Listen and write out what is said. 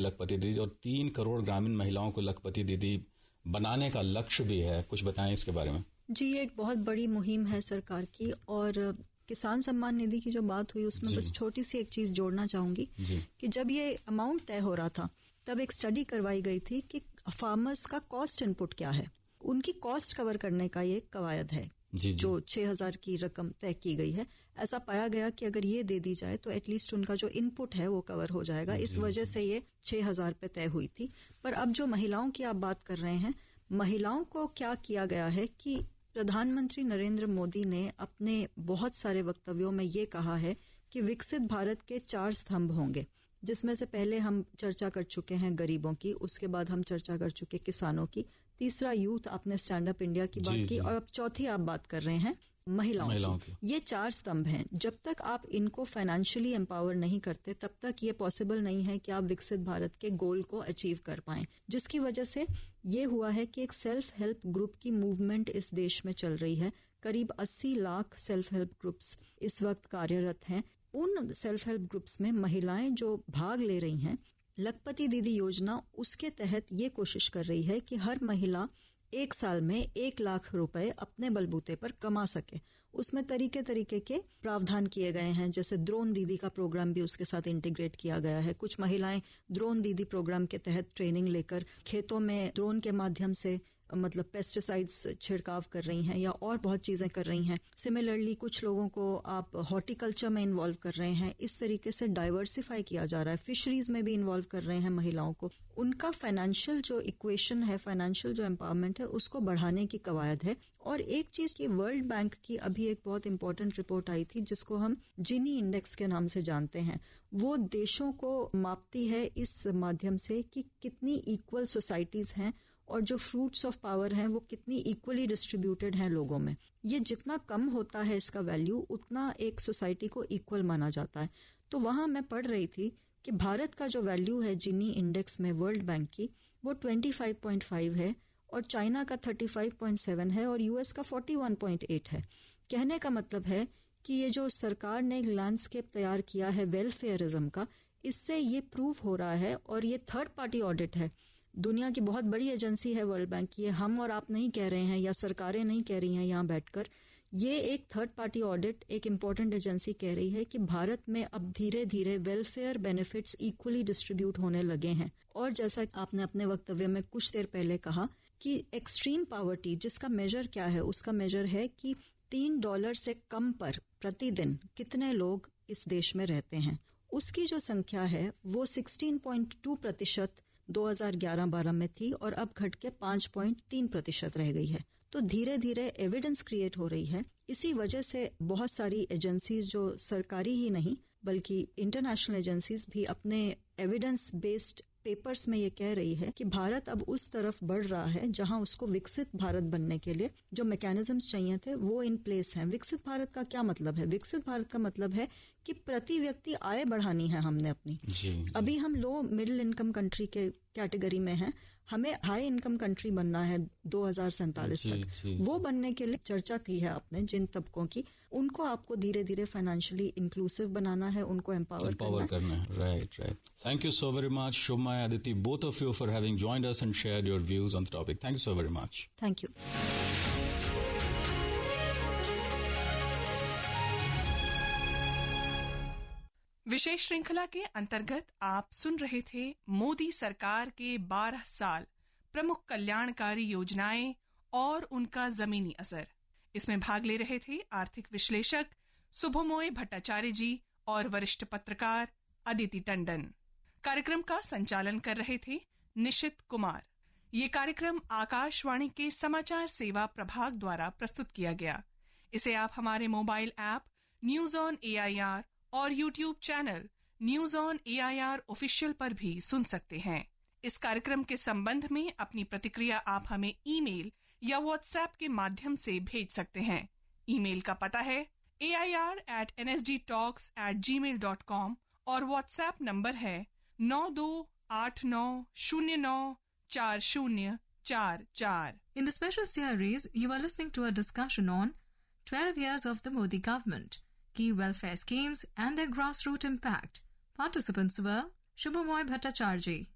लखपति दीदी, और 3 करोड़ ग्रामीण महिलाओं को लखपति दीदी बनाने का लक्ष्य भी है। कुछ बताएं इसके बारे में। जी, ये एक बहुत बड़ी मुहिम है सरकार की, और किसान सम्मान निधि की जो बात हुई उसमें बस छोटी सी एक चीज जोड़ना चाहूंगी कि जब ये अमाउंट तय हो रहा था तब एक स्टडी करवाई गई थी कि फार्मर्स का कॉस्ट इनपुट क्या है, उनकी कॉस्ट कवर करने का ये कवायद है जो 6,000 की रकम तय की गई है। ऐसा पाया गया कि अगर ये दे दी जाए तो एटलीस्ट उनका जो इनपुट है वो कवर हो जाएगा। इस वजह से ये 6,000 पे तय हुई थी। पर अब जो महिलाओं की आप बात कर रहे हैं, महिलाओं को क्या किया गया है कि प्रधानमंत्री नरेंद्र मोदी ने अपने बहुत सारे वक्तव्यों में ये कहा है कि विकसित भारत के 4 स्तंभ होंगे, जिसमें से पहले हम चर्चा कर चुके हैं गरीबों की, उसके बाद हम चर्चा कर चुके किसानों की, तीसरा यूथ, आपने स्टैंड अप इंडिया की बात की, और अब चौथी आप बात कर रहे हैं महिलाओं की। ये 4 स्तंभ हैं। जब तक आप इनको फाइनेंशियली एम्पावर नहीं करते तब तक ये पॉसिबल नहीं है कि आप विकसित भारत के गोल को अचीव कर पाएं, जिसकी वजह से ये हुआ है कि एक सेल्फ हेल्प ग्रुप की मूवमेंट इस देश में चल रही है। करीब 80 लाख सेल्फ हेल्प ग्रुप्स इस वक्त कार्यरत हैं। उन सेल्फ हेल्प ग्रुप्स में महिलाएं जो भाग ले रही हैं, लखपति दीदी योजना उसके तहत ये कोशिश कर रही है कि हर महिला 1 साल में 1 लाख रुपए अपने बलबूते पर कमा सके। उसमें तरीके तरीके के प्रावधान किए गए हैं, जैसे ड्रोन दीदी का प्रोग्राम भी उसके साथ इंटीग्रेट किया गया है। कुछ महिलाएं ड्रोन दीदी प्रोग्राम के तहत ट्रेनिंग लेकर खेतों में ड्रोन के माध्यम से मतलब पेस्टिसाइड्स छिड़काव कर रही हैं या और बहुत चीजें कर रही हैं। सिमिलरली कुछ लोगों को आप हॉर्टिकल्चर में इन्वॉल्व कर रहे हैं। इस तरीके से डाइवर्सिफाई किया जा रहा है। फिशरीज में भी इन्वॉल्व कर रहे हैं महिलाओं को। उनका फाइनेंशियल जो इक्वेशन है, फाइनेंशियल जो एम्पावरमेंट है, उसको बढ़ाने की कवायद है। और एक चीज की वर्ल्ड बैंक की अभी एक बहुत इंपॉर्टेंट रिपोर्ट आई थी जिसको हम जिनी इंडेक्स के नाम से जानते हैं। वो देशों को मापती है इस माध्यम से कि कितनी इक्वल सोसाइटीज हैं और जो फ्रूट्स ऑफ पावर हैं वो कितनी इक्वली डिस्ट्रीब्यूटेड हैं लोगों में। ये जितना कम होता है इसका वैल्यू, उतना एक सोसाइटी को इक्वल माना जाता है। तो वहां मैं पढ़ रही थी कि भारत का जो वैल्यू है जिनी इंडेक्स में वर्ल्ड बैंक की, वो 25.5 है और चाइना का 35.7 है और यूएस का 41.8 है। कहने का मतलब है कि ये जो सरकार ने एक लैंडस्केप तैयार किया है वेलफेयरिज्म का, इससे ये प्रूव हो रहा है। और ये थर्ड पार्टी ऑडिट है, दुनिया की बहुत बड़ी एजेंसी है वर्ल्ड बैंक की। हम और आप नहीं कह रहे हैं या सरकारें नहीं कह रही हैं यहाँ बैठकर। ये एक थर्ड पार्टी ऑडिट, एक इम्पॉर्टेंट एजेंसी कह रही है कि भारत में अब धीरे धीरे वेलफेयर बेनिफिट्स इक्वली डिस्ट्रीब्यूट होने लगे हैं। और जैसा आपने अपने वक्तव्य में कुछ देर पहले कहा कि एक्सट्रीम पॉवर्टी जिसका मेजर क्या है, उसका मेजर है कि $3 से कम पर प्रतिदिन कितने लोग इस देश में रहते हैं। उसकी जो संख्या है वो 16.2% 2011-12 में थी और अब घट के 5.3% रह गई है। तो धीरे धीरे एविडेंस क्रिएट हो रही है। इसी वजह से बहुत सारी एजेंसीज जो सरकारी ही नहीं बल्कि इंटरनेशनल एजेंसीज भी अपने एविडेंस बेस्ड पेपर्स में ये कह रही है कि भारत अब उस तरफ बढ़ रहा है जहां उसको विकसित भारत बनने के लिए जो मैकेनिज्म्स चाहिए थे वो इन प्लेस हैं। विकसित भारत का क्या मतलब है? विकसित भारत का मतलब है कि प्रति व्यक्ति आय बढ़ानी है हमने अपनी। अभी हम लो मिडिल इनकम कंट्री के कैटेगरी में हैं, हमें हाई इनकम कंट्री बनना है 2047 तक। वो बनने के लिए चर्चा की है आपने जिन तबकों की, उनको आपको धीरे धीरे फाइनेंशियली इंक्लूसिव बनाना है, उनको एम्पावर करना है। Right. Thank you so very much Shubhmaya, Aditi, both of you for having joined us and shared your views on the topic. Thank you so very much. Thank you. विशेष श्रृंखला के अंतर्गत आप सुन रहे थे मोदी सरकार के 12 साल प्रमुख कल्याणकारी योजनाएं और उनका जमीनी असर। इसमें भाग ले रहे थे आर्थिक विश्लेषक शुभमोय भट्टाचार्य जी और वरिष्ठ पत्रकार अदिति टंडन। कार्यक्रम का संचालन कर रहे थे निशित कुमार। ये कार्यक्रम आकाशवाणी के समाचार सेवा प्रभाग द्वारा प्रस्तुत किया गया। इसे आप हमारे mobile app news on AIR और YouTube channel news on AIR official पर भी सुन सकते हैं। इस कार्यक्रम के संबंध में अपनी प्रतिक्रिया आप हमें ईमेल या व्हाट्सएप के माध्यम से भेज सकते हैं। ईमेल का पता है air@nsdtalks@gmail.com और व्हाट्सएप नंबर है 9289094044। In the special series, you are listening to a discussion on 12 years of the Modi government, key welfare schemes and their grassroots impact. Participants were Shubhamoy Bhattacharjee,